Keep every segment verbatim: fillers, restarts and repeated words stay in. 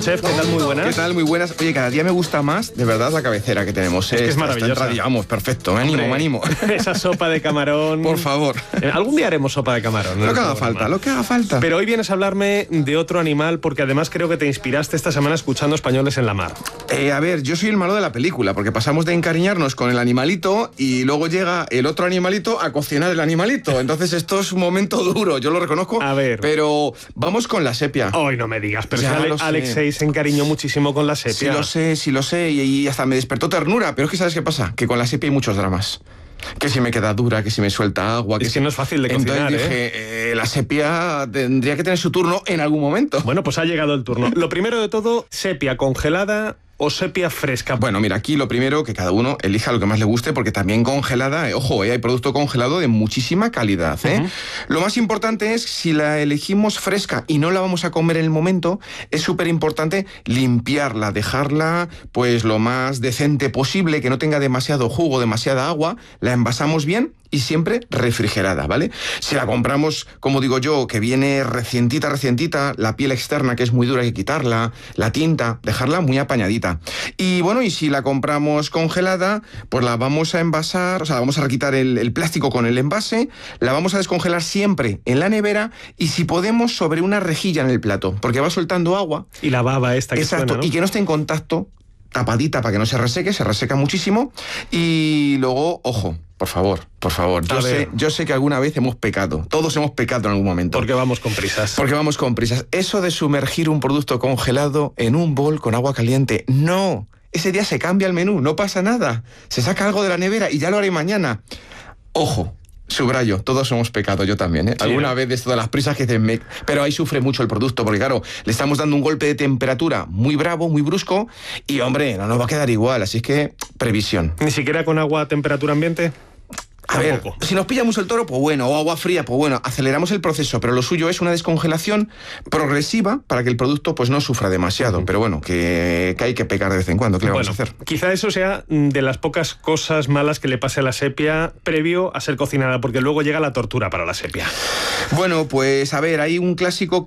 Chef, ¿qué tal? Muy buenas. ¿Qué tal? Muy buenas. Oye, cada día me gusta más, de verdad, la cabecera que tenemos. Es que es maravillosa. Vamos, perfecto, me animo, Hombre, me animo. Esa sopa de camarón. Por favor. Eh, algún día haremos sopa de camarón. Lo no que haga falta, lo que haga falta. Pero hoy vienes a hablarme de otro animal, porque además creo que te inspiraste esta semana escuchando Españoles en la Mar. Eh, a ver, yo soy el malo de la película, porque pasamos de encariñarnos con el animalito y luego llega el otro animalito a cocinar el animalito. Entonces esto es un momento duro, yo lo reconozco. A ver. Pero vamos con la sepia. Hoy no me digas, pero Ya si Ale- lo sé. Alexei se encariñó muchísimo con la sepia. Sí lo sé, sí lo sé, y, y hasta me despertó ternura. Pero es que ¿sabes qué pasa? Que con la sepia hay muchos dramas. Que si me queda dura, que si me suelta agua... Que Es si... que no es fácil de cocinar, Entonces dije, ¿eh? eh, la sepia tendría que tener su turno en algún momento. Bueno, pues ha llegado el turno. Lo primero de todo, sepia congelada o sepia fresca. Bueno, mira, aquí lo primero, que cada uno elija lo que más le guste, porque también congelada, eh, ojo, eh, hay producto congelado de muchísima calidad. ¿eh? Uh-huh. Lo más importante es, si la elegimos fresca y no la vamos a comer en el momento, es súper importante limpiarla, dejarla pues lo más decente posible, que no tenga demasiado jugo, demasiada agua, la envasamos bien y siempre refrigerada, ¿vale? Si la compramos, como digo yo, que viene recientita, recientita, la piel externa, que es muy dura, hay que quitarla, la tinta, dejarla muy apañadita. Y bueno, y si la compramos congelada, pues la vamos a envasar, o sea, vamos a quitar el, el plástico con el envase, la vamos a descongelar siempre en la nevera y, si podemos, sobre una rejilla en el plato, porque va soltando agua. Y la baba esta que Exacto, suena, ¿no? y que no esté en contacto, tapadita para que no se reseque, se reseca muchísimo. Y luego, ojo, por favor, por favor, yo A sé, ver. yo sé que alguna vez hemos pecado, todos hemos pecado en algún momento. Porque vamos con prisas. Porque vamos con prisas. Eso de sumergir un producto congelado en un bol con agua caliente, no. Ese día se cambia el menú, no pasa nada. Se saca algo de la nevera y ya lo haré mañana. Ojo. Subrayo, todos hemos pecado, yo también, ¿eh? Sí, Alguna ¿no? vez de todas las prisas que dicen, me... pero ahí sufre mucho el producto, porque claro, le estamos dando un golpe de temperatura muy bravo, muy brusco, y hombre, no nos va a quedar igual, así es que previsión. Ni siquiera con agua a temperatura ambiente. A ver, Tampoco. si nos pillamos el toro, pues bueno, o agua fría, pues bueno, aceleramos el proceso, pero lo suyo es una descongelación progresiva para que el producto pues no sufra demasiado. Uh-huh. Pero bueno, que, que hay que pecar de vez en cuando, ¿qué le Bueno, vamos a hacer? quizá eso sea de las pocas cosas malas que le pase a la sepia previo a ser cocinada, porque luego llega la tortura para la sepia. Bueno, pues a ver, hay un clásico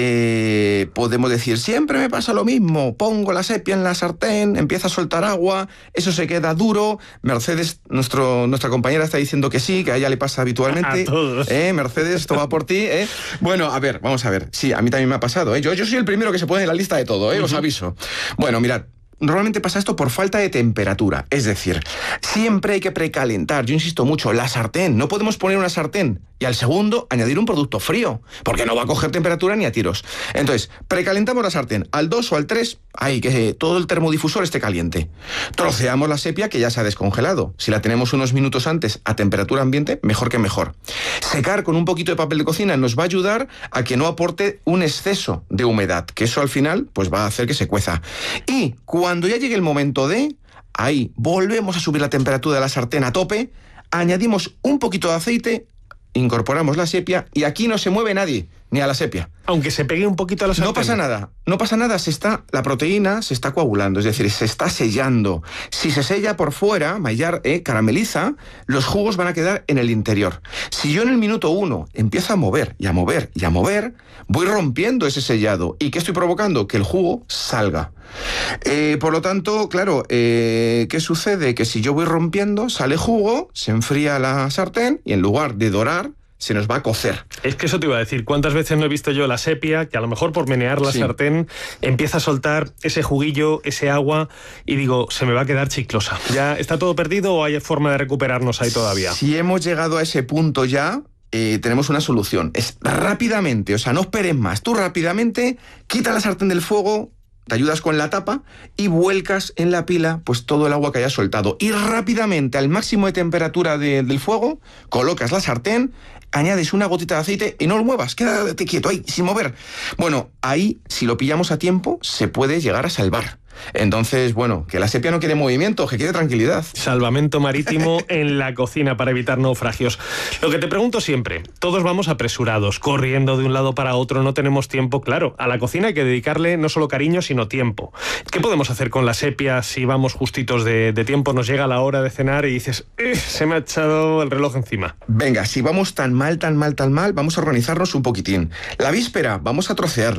que podemos decir, siempre me pasa lo mismo, pongo la sepia en la sartén, empieza a soltar agua, eso se queda duro. Mercedes, nuestro, nuestra compañera, está diciendo que sí, que a ella le pasa habitualmente. A todos. ¿Eh, Mercedes, esto va por ti, ¿eh? Bueno, a ver, vamos a ver. Sí, a mí también me ha pasado, ¿eh? Yo, yo soy el primero que se pone en la lista de todo, ¿eh? Uh-huh. Os aviso. Bueno, mirad. Normalmente pasa esto por falta de temperatura, es decir, siempre hay que precalentar, yo insisto mucho, la sartén. No podemos poner una sartén y al segundo añadir un producto frío, porque no va a coger temperatura ni a tiros. Entonces, precalentamos la sartén al dos o al tres, ahí que todo el termodifusor esté caliente. Troceamos la sepia que ya se ha descongelado. Si la tenemos unos minutos antes a temperatura ambiente, mejor que mejor. Secar con un poquito de papel de cocina nos va a ayudar a que no aporte un exceso de humedad, que eso al final pues va a hacer que se cueza. Y cuando Cuando ya llegue el momento de, ahí volvemos a subir la temperatura de la sartén a tope, añadimos un poquito de aceite, incorporamos la sepia y aquí no se mueve nadie, ni a la sepia. Aunque se pegue un poquito a la sartén. No pasa nada, no pasa nada, se está, la proteína se está coagulando, es decir, se está sellando. Si se sella por fuera, Maillard eh, carameliza, los jugos van a quedar en el interior. Si yo en el minuto uno empiezo a mover y a mover y a mover, voy rompiendo ese sellado. ¿Y qué estoy provocando? Que el jugo salga. Eh, por lo tanto, claro, eh, ¿qué sucede? Que si yo voy rompiendo, sale jugo, se enfría la sartén y en lugar de dorar, se nos va a cocer. Es que eso te iba a decir, ¿cuántas veces no he visto yo la sepia que a lo mejor por menear la sí. sartén empieza a soltar ese juguillo, ese agua y digo, se me va a quedar chiclosa? ¿Ya está todo perdido o hay forma de recuperarnos ahí todavía? Si hemos llegado a ese punto ya, eh, tenemos una solución. Es rápidamente, o sea, no esperes más. Tú rápidamente quita la sartén del fuego, te ayudas con la tapa y vuelcas en la pila pues todo el agua que haya soltado. Y rápidamente, al máximo de temperatura de, del fuego, colocas la sartén, añades una gotita de aceite y no lo muevas, quédate quieto ahí, sin mover. Bueno, ahí, si lo pillamos a tiempo, se puede llegar a salvar. Entonces, bueno, que la sepia no quiere movimiento, que quiere tranquilidad. Salvamento marítimo en la cocina para evitar naufragios. Lo que te pregunto siempre, todos vamos apresurados, corriendo de un lado para otro, no tenemos tiempo. Claro, a la cocina hay que dedicarle no solo cariño, sino tiempo. ¿Qué podemos hacer con la sepia si vamos justitos de, de tiempo, nos llega la hora de cenar y dices, eh, se me ha echado el reloj encima? Venga, si vamos tan mal, tan mal, tan mal, vamos a organizarnos un poquitín. La víspera, vamos a trocearla.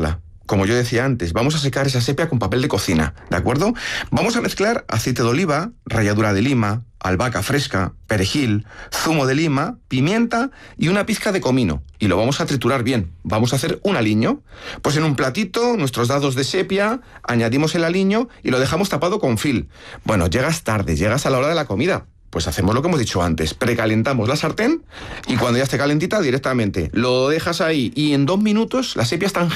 como yo decía antes, vamos a secar esa sepia con papel de cocina, ¿de acuerdo? Vamos a mezclar aceite de oliva, ralladura de lima, albahaca fresca, perejil, zumo de lima, pimienta y una pizca de comino. Y lo vamos a triturar bien. Vamos a hacer un aliño. Pues en un platito, nuestros dados de sepia, añadimos el aliño y lo dejamos tapado con fil. Bueno, llegas tarde, llegas a la hora de la comida. Pues hacemos lo que hemos dicho antes, precalentamos la sartén y cuando ya esté calentita directamente lo dejas ahí y en dos minutos la sepia está